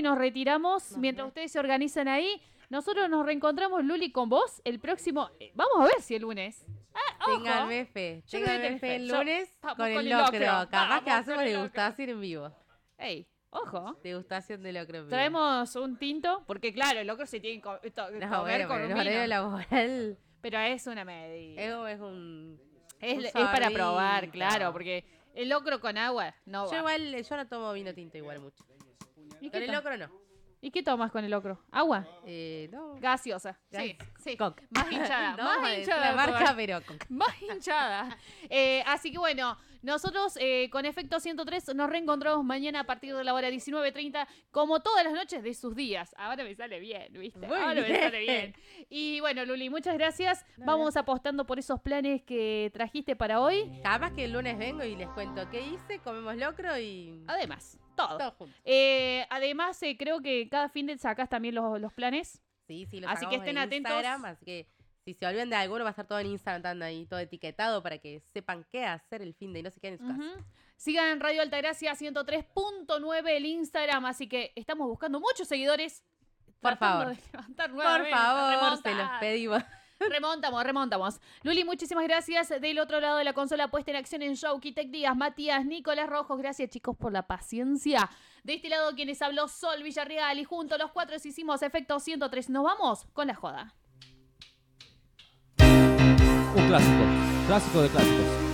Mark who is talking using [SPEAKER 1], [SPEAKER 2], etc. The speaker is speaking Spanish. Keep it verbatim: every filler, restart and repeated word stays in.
[SPEAKER 1] y nos retiramos.
[SPEAKER 2] No,
[SPEAKER 1] Mientras
[SPEAKER 2] no.
[SPEAKER 1] ustedes se organizan ahí, nosotros nos reencontramos, Luli, con vos el próximo... eh, Vamos a ver si el lunes. Ah, ojo.
[SPEAKER 2] Ténganme fe.
[SPEAKER 1] Yo creo que
[SPEAKER 2] Ténganme
[SPEAKER 1] tenés
[SPEAKER 2] fe
[SPEAKER 1] fe.
[SPEAKER 2] el
[SPEAKER 1] Yo-
[SPEAKER 2] lunes
[SPEAKER 1] vamos
[SPEAKER 2] con el
[SPEAKER 1] con el
[SPEAKER 2] locro.
[SPEAKER 1] locro.
[SPEAKER 2] Capaz
[SPEAKER 1] Vamos
[SPEAKER 2] que hacemos
[SPEAKER 1] con el locro.
[SPEAKER 2] degustación en vivo.
[SPEAKER 1] Ey, ojo.
[SPEAKER 2] Degustación de locro en vivo.
[SPEAKER 1] Traemos un tinto, porque claro, el locro se tiene que co- to-
[SPEAKER 2] No,
[SPEAKER 1] comer
[SPEAKER 2] bueno,
[SPEAKER 1] con
[SPEAKER 2] pero
[SPEAKER 1] un
[SPEAKER 2] el horario
[SPEAKER 1] vino.
[SPEAKER 2] laboral
[SPEAKER 1] Pero es una medida.
[SPEAKER 2] es, es un...
[SPEAKER 1] Es,
[SPEAKER 2] un
[SPEAKER 1] es para
[SPEAKER 2] sorbito.
[SPEAKER 1] probar, claro, porque el locro con agua no
[SPEAKER 2] Yo
[SPEAKER 1] va.
[SPEAKER 2] igual, yo no tomo vino tinto igual mucho.
[SPEAKER 1] ¿Y
[SPEAKER 2] Con
[SPEAKER 1] qué,
[SPEAKER 2] el
[SPEAKER 1] to-
[SPEAKER 2] locro no.
[SPEAKER 1] ¿Y qué tomas con el locro? ¿Agua?
[SPEAKER 2] Eh, no.
[SPEAKER 1] Gaseosa. Sí,
[SPEAKER 2] Gas-
[SPEAKER 1] sí.
[SPEAKER 2] Coca.
[SPEAKER 1] Más hinchada,
[SPEAKER 2] No,
[SPEAKER 1] más
[SPEAKER 2] es
[SPEAKER 1] hinchada.
[SPEAKER 2] la marca,
[SPEAKER 1] todavía.
[SPEAKER 2] pero coca.
[SPEAKER 1] Más hinchada. Eh, así que bueno, nosotros eh, con Efecto ciento tres nos reencontramos mañana a partir de la hora diecinueve treinta, como todas las noches de sus días. Ahora me sale bien, ¿viste?
[SPEAKER 2] Muy
[SPEAKER 1] Ahora me
[SPEAKER 2] bien.
[SPEAKER 1] sale bien. Y bueno, Luli, muchas gracias.
[SPEAKER 2] No,
[SPEAKER 1] Vamos apostando por esos planes que trajiste para hoy.
[SPEAKER 2] Capaz que el lunes vengo y les cuento qué hice, comemos locro y...
[SPEAKER 1] Además, todo.
[SPEAKER 2] Todo junto.
[SPEAKER 1] Eh, además, eh, creo que cada fin de sacás también los, los planes.
[SPEAKER 2] Sí, sí, lo
[SPEAKER 1] Así que
[SPEAKER 2] sacamos
[SPEAKER 1] estén
[SPEAKER 2] en
[SPEAKER 1] atentos.
[SPEAKER 2] Instagram, así que si se olvidan de alguno va a estar todo en Instagram ahí, todo etiquetado para que sepan qué hacer el fin de y no se queden en su casa.
[SPEAKER 1] Ujú. Sigan en Radio Altagracia ciento tres punto nueve el Instagram, así que estamos buscando muchos seguidores.
[SPEAKER 2] Por
[SPEAKER 1] tratando
[SPEAKER 2] favor.
[SPEAKER 1] de levantar
[SPEAKER 2] Por
[SPEAKER 1] nuevamente,
[SPEAKER 2] favor,
[SPEAKER 1] remontar.
[SPEAKER 2] se los pedimos.
[SPEAKER 1] Remontamos, remontamos. Luli, muchísimas gracias. Del otro lado de la consola puesta en acción en Show, Tech Díaz, Matías, Nicolás Rojos. Gracias, chicos, por la paciencia. De este lado, quienes habló, Sol Villarreal. Y juntos los cuatro hicimos Efecto ciento tres. Nos vamos con la joda.
[SPEAKER 3] Un clásico, clásico de clásicos.